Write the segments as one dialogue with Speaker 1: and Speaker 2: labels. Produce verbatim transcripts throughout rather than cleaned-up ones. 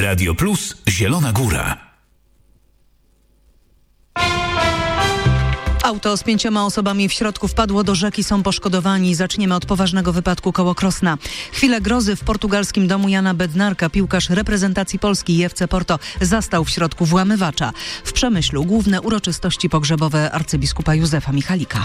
Speaker 1: Radio Plus Zielona Góra.
Speaker 2: Auto z pięcioma osobami w środku wpadło do rzeki, są poszkodowani. Zaczniemy od poważnego wypadku koło Krosna. Chwilę grozy w portugalskim domu Jana Bednarka. Piłkarz reprezentacji Polski i F C Porto zastał w środku włamywacza. W Przemyślu główne uroczystości pogrzebowe arcybiskupa Józefa Michalika.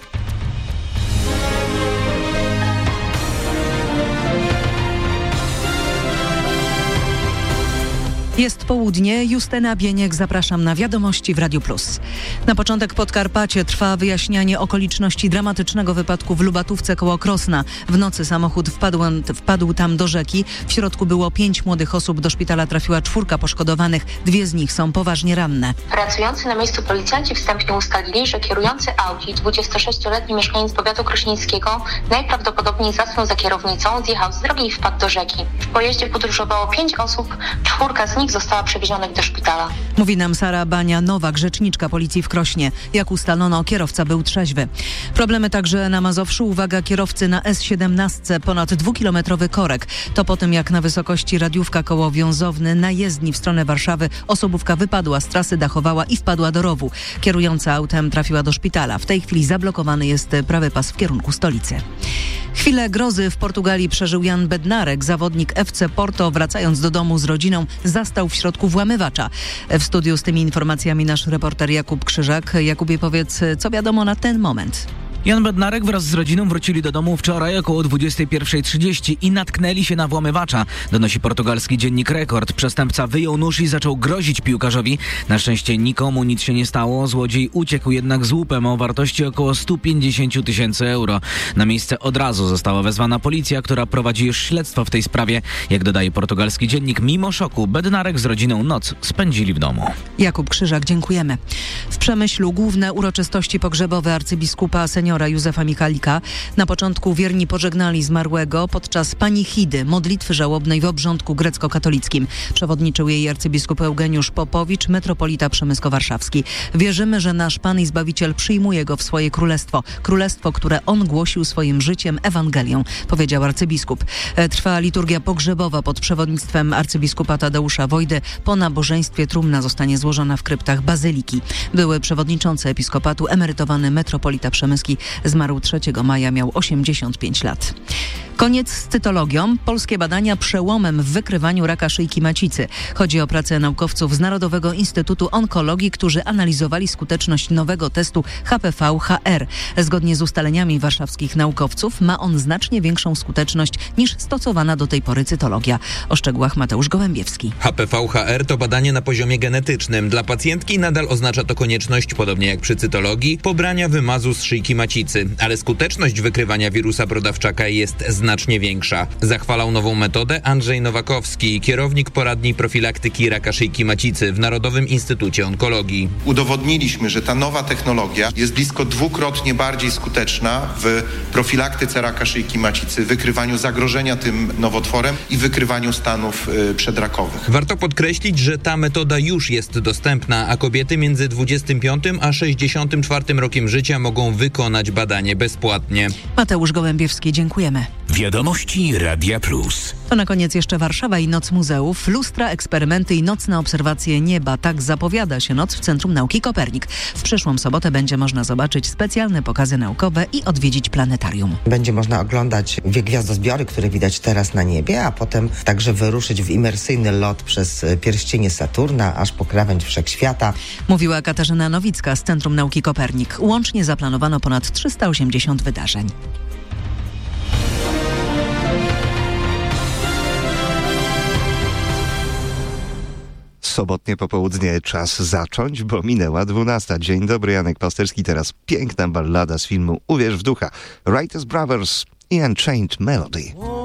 Speaker 2: Jest południe, Justyna Bieniek, zapraszam na wiadomości w Radiu Plus. Na początek Podkarpacie trwa wyjaśnianie okoliczności dramatycznego wypadku w Lubatówce koło Krosna. W nocy samochód wpadł, wpadł tam do rzeki. W środku było pięć młodych osób, do szpitala trafiła czwórka poszkodowanych. Dwie z nich są poważnie ranne.
Speaker 3: Pracujący na miejscu policjanci wstępnie ustalili, że kierujący Audi, dwudziestosześcioletni mieszkaniec powiatu krośnieńskiego, najprawdopodobniej zasnął za kierownicą, zjechał z drogi i wpadł do rzeki. W pojeździe podróżowało pięć osób, czwórka z nich została przewiezionych do szpitala.
Speaker 2: Mówi nam Sara Bania-Nowak, rzeczniczka policji w Krośnie. Jak ustalono, kierowca był trzeźwy. Problemy także na Mazowszu. Uwaga kierowcy na S siedemnaście, ponad dwukilometrowy korek. To po tym, jak na wysokości Radiówka koło Wiązowny na jezdni w stronę Warszawy osobówka wypadła z trasy, dachowała i wpadła do rowu. Kierująca autem trafiła do szpitala. W tej chwili zablokowany jest prawy pas w kierunku stolicy. Chwilę grozy w Portugalii przeżył Jan Bednarek. Zawodnik F C Porto, wracając do domu z rodziną, zastał w środku włamywacza. W studiu z tymi informacjami nasz reporter Jakub Krzyżak. Jakubie, powiedz, co wiadomo na ten moment?
Speaker 4: Jan Bednarek wraz z rodziną wrócili do domu wczoraj około dwudziestej pierwszej trzydzieści i natknęli się na włamywacza, donosi portugalski dziennik Rekord. Przestępca wyjął nóż i zaczął grozić piłkarzowi. Na szczęście nikomu nic się nie stało. Złodziej uciekł jednak z łupem o wartości około sto pięćdziesiąt tysięcy euro. Na miejsce od razu została wezwana policja, która prowadzi już śledztwo w tej sprawie. Jak dodaje portugalski dziennik, mimo szoku Bednarek z rodziną noc spędzili w domu.
Speaker 2: Jakub Krzyżak, dziękujemy. W Przemyślu główne uroczystości pogrzebowe arcybiskupa seniora Józefa Michalika. Na początku wierni pożegnali zmarłego podczas panichidy, modlitwy żałobnej w obrządku grecko-katolickim. Przewodniczył jej arcybiskup Eugeniusz Popowicz, metropolita przemysko-warszawski. Wierzymy, że nasz Pan i Zbawiciel przyjmuje go w swoje królestwo. Królestwo, które on głosił swoim życiem, Ewangelią, powiedział arcybiskup. Trwa liturgia pogrzebowa pod przewodnictwem arcybiskupa Tadeusza Wojdy. Po nabożeństwie trumna zostanie złożona w kryptach bazyliki. Były przewodniczący episkopatu, emerytowany metropolita przemyski, zmarł trzeciego maja, miał osiemdziesiąt pięć lat. Koniec z cytologią. Polskie badania przełomem w wykrywaniu raka szyjki macicy. Chodzi o pracę naukowców z Narodowego Instytutu Onkologii, którzy analizowali skuteczność nowego testu H P V H R. Zgodnie z ustaleniami warszawskich naukowców ma on znacznie większą skuteczność niż stosowana do tej pory cytologia. O szczegółach Mateusz Gołębiewski.
Speaker 5: H P V H R to badanie na poziomie genetycznym. Dla pacjentki nadal oznacza to konieczność, podobnie jak przy cytologii, pobrania wymazu z szyjki macicy, ale skuteczność wykrywania wirusa brodawczaka jest znacznie większa. Zachwalał nową metodę Andrzej Nowakowski, kierownik poradni profilaktyki raka szyjki macicy w Narodowym Instytucie Onkologii.
Speaker 6: Udowodniliśmy, że ta nowa technologia jest blisko dwukrotnie bardziej skuteczna w profilaktyce raka szyjki macicy, wykrywaniu zagrożenia tym nowotworem i wykrywaniu stanów y, przedrakowych.
Speaker 5: Warto podkreślić, że ta metoda już jest dostępna, a kobiety między dwudziestym piątym a sześćdziesiątym czwartym rokiem życia mogą wykonać badanie bezpłatnie.
Speaker 2: Mateusz Gołębiewski, dziękujemy.
Speaker 1: Wiadomości Radia Plus.
Speaker 2: To na koniec jeszcze Warszawa i Noc Muzeów. Lustra, eksperymenty i nocne obserwacje nieba. Tak zapowiada się noc w Centrum Nauki Kopernik. W przyszłą sobotę będzie można zobaczyć specjalne pokazy naukowe i odwiedzić planetarium.
Speaker 7: Będzie można oglądać dwie gwiazdozbiory, które widać teraz na niebie, a potem także wyruszyć w imersyjny lot przez pierścienie Saturna, aż po krawędź wszechświata.
Speaker 2: Mówiła Katarzyna Nowicka z Centrum Nauki Kopernik. Łącznie zaplanowano ponad trzysta osiemdziesiąt wydarzeń.
Speaker 8: Sobotnie popołudnie, czas zacząć, bo minęła dwunasta. Dzień dobry, Janek Pasterski, teraz piękna ballada z filmu Uwierz w ducha. Writers Brothers i Unchained Melody.